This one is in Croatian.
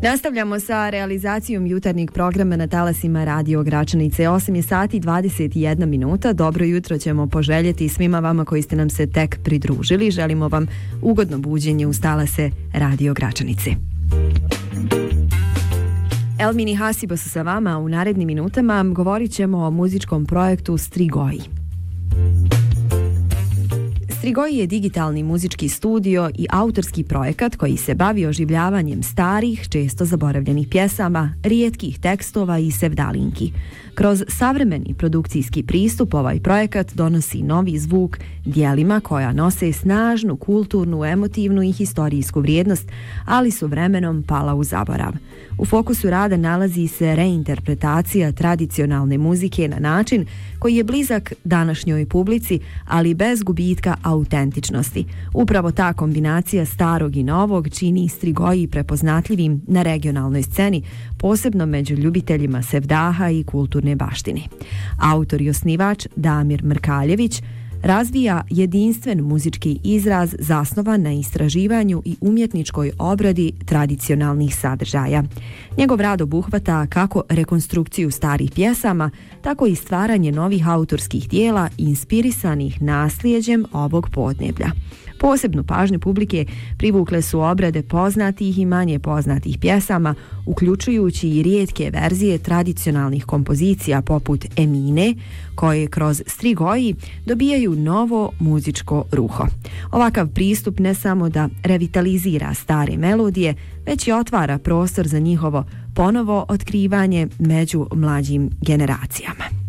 Nastavljamo sa realizacijom jutarnjeg programa na talasima Radio Gračanice. 8 je sati 21 minuta. Dobro jutro ćemo poželjeti svima vama koji ste nam se tek pridružili. Želimo vam ugodno buđenje uz talase Radio Gračanice. Elmini Hasiba su sa vama. U narednim minutama govorit ćemo o muzičkom projektu Strigoi. Strigoi je digitalni muzički studio i autorski projekat koji se bavi oživljavanjem starih, često zaboravljenih pjesama, rijetkih tekstova i sevdalinki. Kroz savremeni produkcijski pristup ovaj projekat donosi novi zvuk djelima koja nose snažnu kulturnu, emotivnu i historijsku vrijednost, ali su vremenom pala u zaborav. U fokusu rada nalazi se reinterpretacija tradicionalne muzike na način koji je blizak današnjoj publici, ali bez gubitka autentičnosti. Upravo ta kombinacija starog i novog čini Strigoi prepoznatljivim na regionalnoj sceni, posebno među ljubiteljima sevdaha i kulturne baštine. Autor i osnivač Damir Mrkaljević razvija jedinstven muzički izraz zasnovan na istraživanju i umjetničkoj obradi tradicionalnih sadržaja. Njegov rad obuhvata kako rekonstrukciju starih pjesama, tako i stvaranje novih autorskih dijela inspirisanih naslijeđem ovog podneblja. Posebnu pažnju publike privukle su obrade poznatih i manje poznatih pjesama, uključujući i rijetke verzije tradicionalnih kompozicija poput Emine, koje kroz Strigoi dobijaju novo muzičko ruho. Ovakav pristup ne samo da revitalizira stare melodije, već i otvara prostor za njihovo ponovo otkrivanje među mlađim generacijama.